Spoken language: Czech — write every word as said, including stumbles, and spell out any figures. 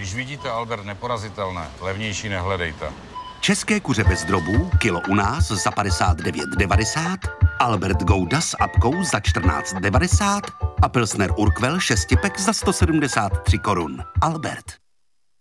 Když vidíte Albert neporazitelné, levnější nehledejte. České kuře bez drobů, kilo u nás za padesát devět devadesát, Albert Gouda s apkou za čtrnáct devadesát a Pilsner Urquell šestipek za sto sedmdesát tři korun. Albert.